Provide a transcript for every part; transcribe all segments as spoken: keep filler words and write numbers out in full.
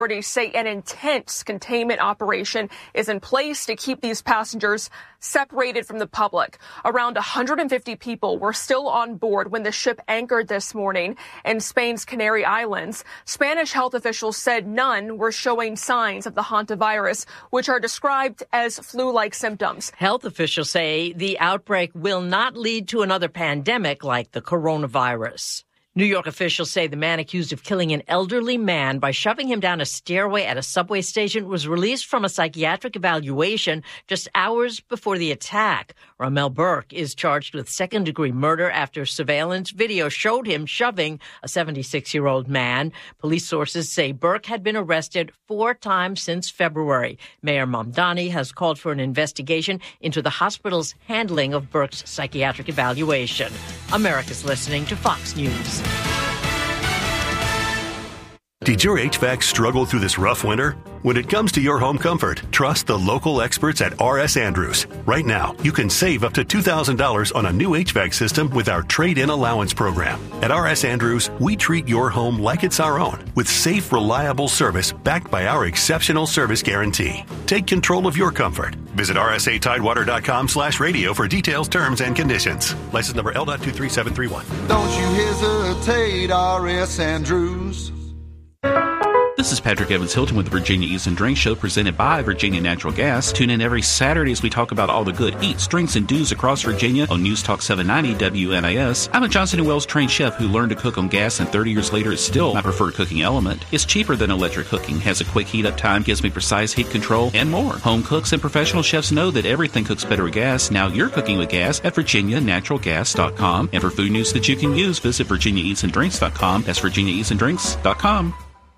Authorities say an intense containment operation is in place to keep these passengers separated from the public. Around one hundred fifty people were still on board when the ship anchored this morning in Spain's Canary Islands. Spanish health officials said none were showing signs of the hantavirus, which are described as flu-like symptoms. Health officials say the outbreak will not lead to another pandemic like the coronavirus. New York officials say the man accused of killing an elderly man by shoving him down a stairway at a subway station was released from a psychiatric evaluation just hours before the attack. Ramel Burke is charged with second-degree murder after surveillance video showed him shoving a seventy-six-year-old man. Police sources say Burke had been arrested four times since February. Mayor Mamdani has called for an investigation into the hospital's handling of Burke's psychiatric evaluation. America's listening to Fox News. Did your H V A C struggle through this rough winter? When it comes to your home comfort, trust the local experts at R S Andrews. Right now, you can save up to two thousand dollars on a new H V A C system with our trade-in allowance program. At R S Andrews, we treat your home like it's our own with safe, reliable service backed by our exceptional service guarantee. Take control of your comfort. Visit R S A Tidewater dot com slash radio for details, terms, and conditions. License number L two three seven three one. Don't you hesitate, R S Andrews. This is Patrick Evans Hilton with the Virginia Eats and Drinks Show presented by Virginia Natural Gas. Tune in every Saturday as we talk about all the good eats, drinks, and do's across Virginia on News Talk seven ninety W N I S. I'm a Johnson and Wales trained chef who learned to cook on gas, and thirty years later it's still my preferred cooking element. It's cheaper than electric cooking, has a quick heat up time, gives me precise heat control, and more. Home cooks and professional chefs know that everything cooks better with gas. Now you're cooking with gas at Virginia Natural Gas dot com. And for food news that you can use, visit Virginia Eats and Drinks dot com. That's Virginia Eats and Drinks dot com.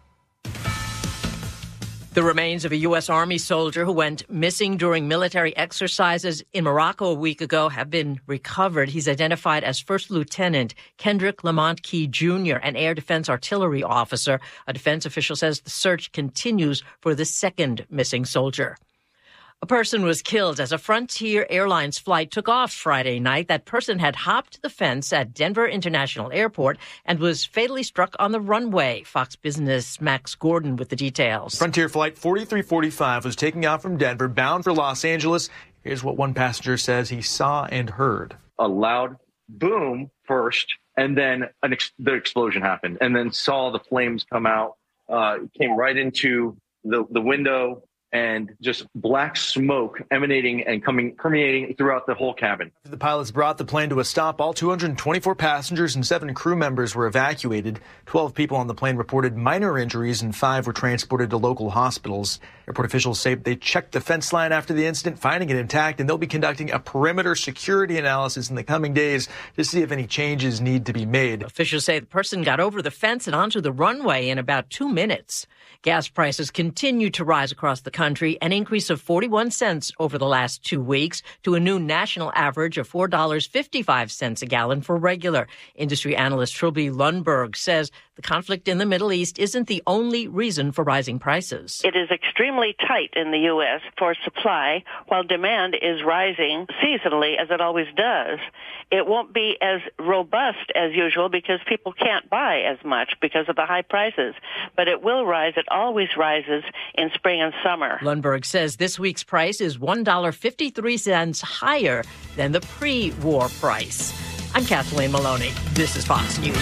The remains of a U S. Army soldier who went missing during military exercises in Morocco a week ago have been recovered. He's identified as First Lieutenant Kendrick Lamont Key Junior, an Air Defense Artillery officer. A defense official says the search continues for the second missing soldier. A person was killed as a Frontier Airlines flight took off Friday night. That person had hopped the fence at Denver International Airport and was fatally struck on the runway. Fox Business' Max Gordon with the details. Frontier Flight forty-three forty-five was taking off from Denver, bound for Los Angeles. Here's what one passenger says he saw and heard. A loud boom first, and then an ex- the explosion happened, and then saw the flames come out, uh, came right into the, the window, and just black smoke emanating and coming permeating throughout the whole cabin. The pilots brought the plane to a stop. All two hundred twenty-four passengers and seven crew members were evacuated. twelve people on the plane reported minor injuries and five were transported to local hospitals. Airport officials say they checked the fence line after the incident, finding it intact, and they'll be conducting a perimeter security analysis in the coming days to see if any changes need to be made. Officials say the person got over the fence and onto the runway in about two minutes. Gas prices continue to rise across the country, an increase of forty-one cents over the last two weeks to a new national average of four dollars and fifty-five cents a gallon for regular. Industry analyst Trilby Lundberg says the conflict in the Middle East isn't the only reason for rising prices. It is extremely tight in the U S for supply, while demand is rising seasonally, as it always does. It won't be as robust as usual because people can't buy as much because of the high prices, but it will rise. It always rises in spring and summer. Lundberg says this week's price is one dollar and fifty-three cents higher than the pre-war price. I'm Kathleen Maloney. This is Fox News.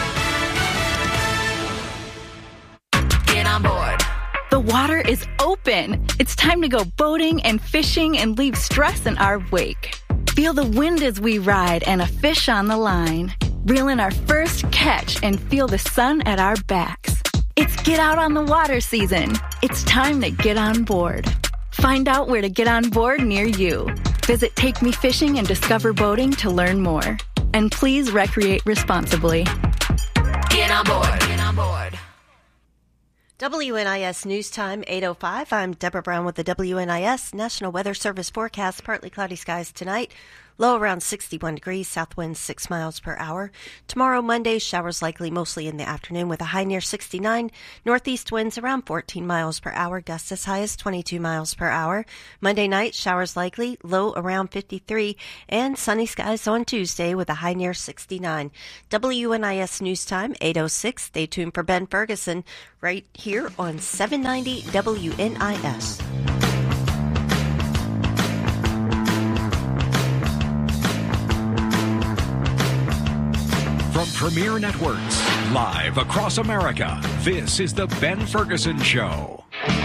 Get on board. The water is open. It's time to go boating and fishing and leave stress in our wake. Feel the wind as we ride and a fish on the line. Reel in our first catch and feel the sun at our backs. It's get out on the water season. It's time to get on board. Find out where to get on board near you. Visit Take Me Fishing and Discover Boating to learn more. And please recreate responsibly. Get on board. Get on board. W N I S News Time, eight oh five. I'm Deborah Brown with the W N I S National Weather Service forecast. Partly cloudy skies tonight. Low around sixty-one degrees, south wind six miles per hour. Tomorrow, Monday, showers likely mostly in the afternoon with a high near sixty-nine. Northeast winds around fourteen miles per hour, gusts as high as twenty-two miles per hour. Monday night, showers likely, low around fifty-three, and sunny skies on Tuesday with a high near sixty-nine. W N I S News Time, eight oh six. Stay tuned for Ben Ferguson right here on seven ninety W N I S. From Premier Networks, live across America, this is The Ben Ferguson Show.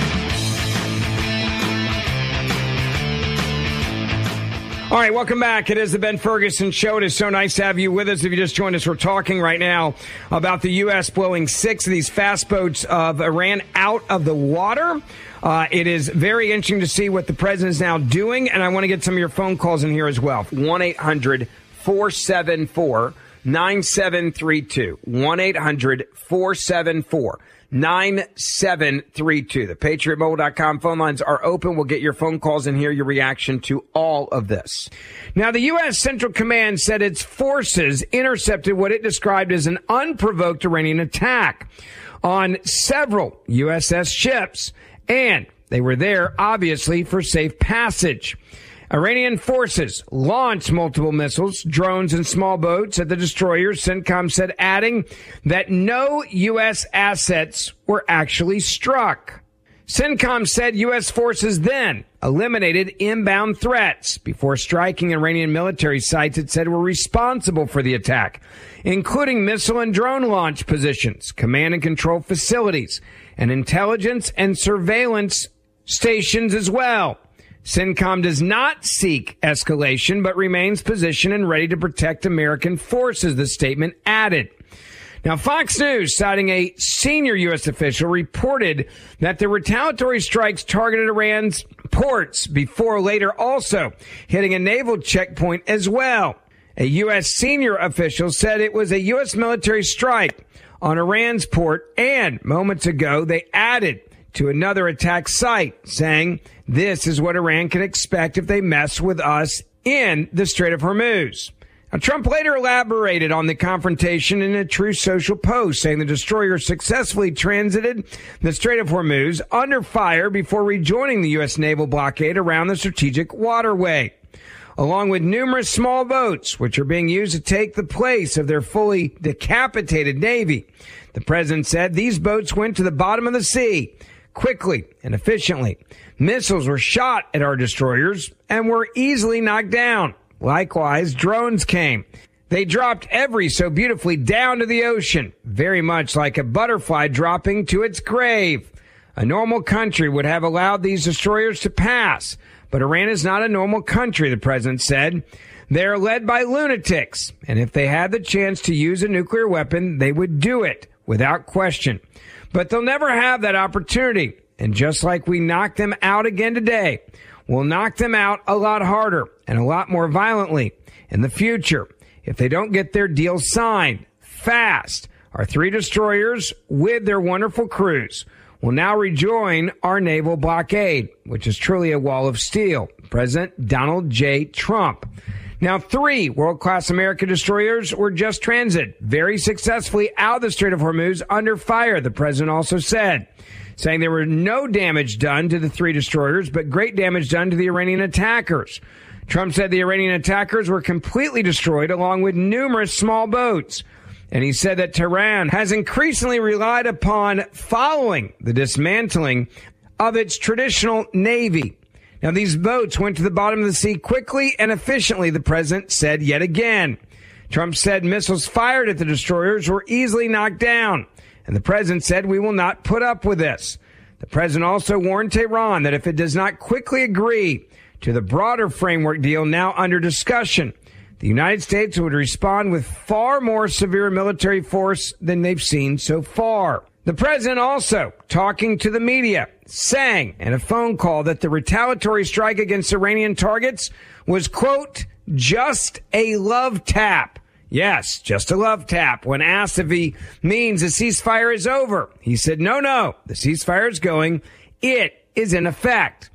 All right, welcome back. It is The Ben Ferguson Show. It is so nice to have you with us. If you just joined us, we're talking right now about the U S blowing six of these fast boats of Iran out of the water. Uh, it is very interesting to see what the president is now doing, and I want to get some of your phone calls in here as well. one eight hundred four seven four nine seven three two. one eight hundred four seven four nine seven three two. The patriot mobile dot com phone lines are open. We'll get your phone calls and hear your reaction to all of this. Now, the U S Central Command said its forces intercepted what it described as an unprovoked Iranian attack on several U S S ships, and they were there, obviously, for safe passage. Iranian forces launched multiple missiles, drones, and small boats at the destroyers, CENTCOM said, adding that no U S assets were actually struck. CENTCOM said U S forces then eliminated inbound threats before striking Iranian military sites it said were responsible for the attack, including missile and drone launch positions, command and control facilities, and intelligence and surveillance stations as well. CENTCOM does not seek escalation, but remains positioned and ready to protect American forces, the statement added. Now, Fox News, citing a senior U S official, reported that the retaliatory strikes targeted Iran's ports before later also hitting a naval checkpoint as well. A U S senior official said it was a U S military strike on Iran's port, and moments ago they added to another attack site, saying this is what Iran can expect if they mess with us in the Strait of Hormuz. Now, Trump later elaborated on the confrontation in a Truth Social post, saying the destroyer successfully transited the Strait of Hormuz under fire before rejoining the U S naval blockade around the strategic waterway, along with numerous small boats, which are being used to take the place of their fully decapitated Navy. The president said these boats went to the bottom of the sea quickly and efficiently. Missiles were shot at our destroyers and were easily knocked down. Likewise, drones came. They dropped every so beautifully down to the ocean, very much like a butterfly dropping to its grave. A normal country would have allowed these destroyers to pass, but Iran is not a normal country, the president said. They are led by lunatics, and if they had the chance to use a nuclear weapon, they would do it without question. But they'll never have that opportunity. And just like we knocked them out again today, we'll knock them out a lot harder and a lot more violently in the future if they don't get their deal signed fast. Our three destroyers with their wonderful crews will now rejoin our naval blockade, which is truly a wall of steel. President Donald J. Trump. Now, three world-class American destroyers were just transited very successfully out of the Strait of Hormuz under fire, the president also said, saying there were no damage done to the three destroyers, but great damage done to the Iranian attackers. Trump said the Iranian attackers were completely destroyed, along with numerous small boats. And he said that Tehran has increasingly relied upon following the dismantling of its traditional navy. Now, these boats went to the bottom of the sea quickly and efficiently, the president said yet again. Trump said missiles fired at the destroyers were easily knocked down. And the president said, we will not put up with this. The president also warned Tehran that if it does not quickly agree to the broader framework deal now under discussion, the United States would respond with far more severe military force than they've seen so far. The president also, talking to the media, saying in a phone call that the retaliatory strike against Iranian targets was, quote, just a love tap. Yes, just a love tap. When asked if he means the ceasefire is over, he said, no, no, the ceasefire is going. It is in effect.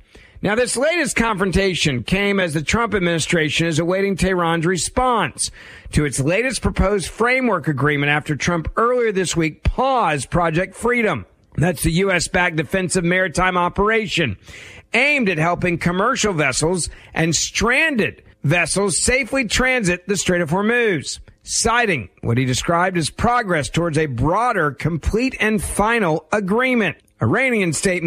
Now, this latest confrontation came as the Trump administration is awaiting Tehran's response to its latest proposed framework agreement after Trump earlier this week paused Project Freedom. That's the U S-backed defensive maritime operation aimed at helping commercial vessels and stranded vessels safely transit the Strait of Hormuz, citing what he described as progress towards a broader, complete, and final agreement. Iranian state